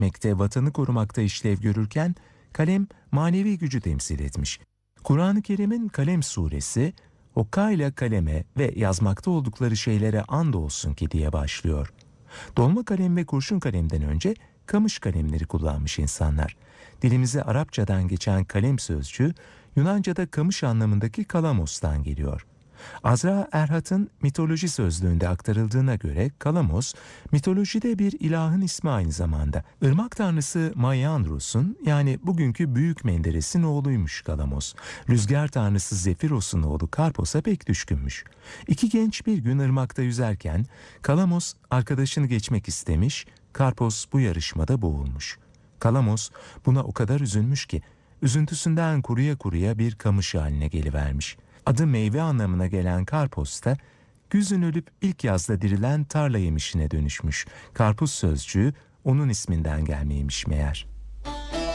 etmekte, vatanı korumakta işlev görürken kalem manevi gücü temsil etmiş. Kur'an-ı Kerim'in Kalem suresi, "Hokkayla kaleme ve yazmakta oldukları şeylere andolsun ki" diye başlıyor. Dolma kalem ve kurşun kalemden önce kamış kalemleri kullanmış insanlar. Dilimize Arapçadan geçen kalem sözcüğü Yunanca'da kamış anlamındaki kalamos'tan geliyor. Azra Erhat'ın mitoloji sözlüğünde aktarıldığına göre kalamos, mitolojide bir ilahın ismi aynı zamanda. Irmak tanrısı Maiandros'un, yani bugünkü Büyük Menderes'in oğluymuş kalamos. Rüzgar tanrısı Zefiros'un oğlu Karpos'a pek düşkünmüş. İki genç bir gün ırmakta yüzerken kalamos arkadaşını geçmek istemiş, Karpos bu yarışmada boğulmuş. Kalamos buna o kadar üzülmüş ki üzüntüsünden kuruya kuruya bir kamış haline gelivermiş. Adı meyve anlamına gelen karpuz da güzün ölüp ilk yazda dirilen tarla yemişine dönüşmüş. Karpuz sözcüğü onun isminden gelmeymiş meğer.